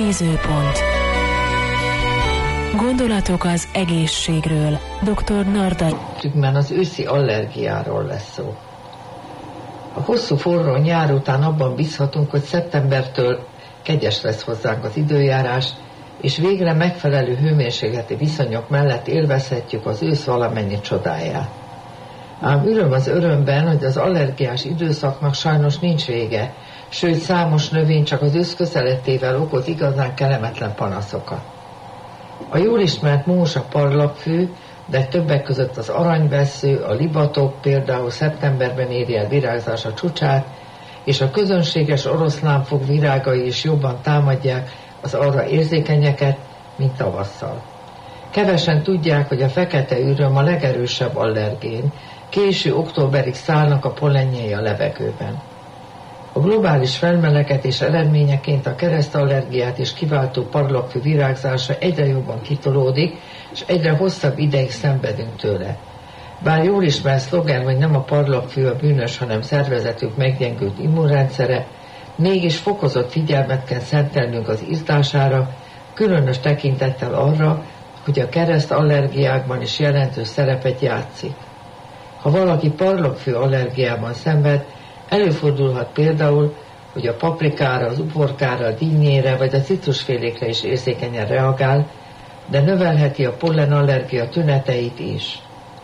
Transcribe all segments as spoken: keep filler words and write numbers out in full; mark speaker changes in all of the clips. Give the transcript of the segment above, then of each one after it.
Speaker 1: Nézőpont. Gondolatok az egészségről. doktor Narda.
Speaker 2: Mert az őszi allergiáról lesz szó. A hosszú forró nyár után abban bízhatunk, hogy szeptembertől kegyes lesz hozzánk az időjárás, és végre megfelelő hőmérsékleti viszonyok mellett élvezhetjük az ősz valamennyi csodáját. Ám öröm az örömben, hogy az allergiás időszaknak sajnos nincs vége, sőt számos növény csak az ősz közeletével okoz igazán kellemetlen panaszokat. A jól ismert mós, a parlagfű, de többek között az aranyvessző, a libatok például szeptemberben éri el virágzása csúcsát, és a közönséges oroszlánfog virágai is jobban támadják az arra érzékenyeket, mint tavasszal. Kevesen tudják, hogy a fekete üröm a legerősebb allergén, késő októberig szállnak a pollenjei a levegőben. A globális felmelegedés eredményeként a keresztallergiát is kiváltó parlagfű virágzása egyre jobban kitolódik, és egyre hosszabb ideig szenvedünk tőle. Bár jól ismert szlogen, hogy nem a parlagfű a bűnös, hanem szervezetük meggyengült immunrendszere, mégis fokozott figyelmet kell szentelnünk az írtására, különös tekintettel arra, hogy a keresztallergiákban is jelentős szerepet játszik. Ha valaki parlagfű allergiában szenved, előfordulhat például, hogy a paprikára, az uborkára, a dinnyére vagy a citrusfélékre is érzékenyen reagál, de növelheti a pollenallergia tüneteit is.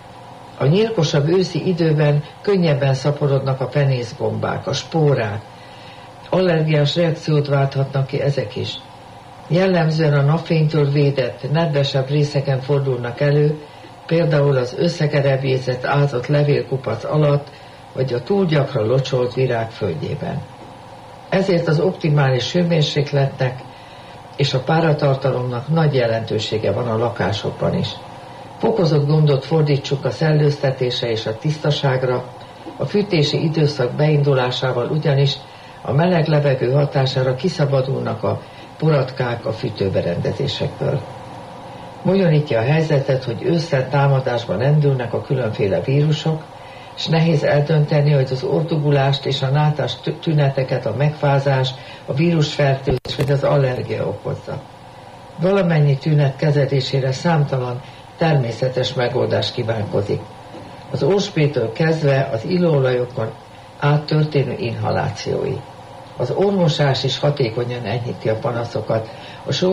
Speaker 2: A nyírkosabb őszi időben könnyebben szaporodnak a penészgombák, a spórák. Allergiás reakciót válthatnak ki ezek is. Jellemzően a napfénytől védett, nedvesebb részeken fordulnak elő, például az összekerebjézett ázott levélkupac alatt, vagy a túl gyakran locsolt virág földjében. Ezért az optimális hőmérsékletnek és a páratartalomnak nagy jelentősége van a lakásokban is. Fokozott gondot fordítsuk a szellőztetése és a tisztaságra, a fűtési időszak beindulásával ugyanis a meleg levegő hatására kiszabadulnak a poratkák a fűtőberendezésekből. Bonyolítja a helyzetet, hogy ősszel támadásban lendülnek a különféle vírusok, és nehéz eldönteni, hogy az ordugulást és a nátás tüneteket a megfázás, a vírusfertőzés vagy az allergia okozza. Valamennyi tünet kezelésére számtalan természetes megoldás kívánkozik. Az orsprétől kezdve az illóolajokon át történő inhalációi. Az ormosás is hatékonyan enyhíti a panaszokat. A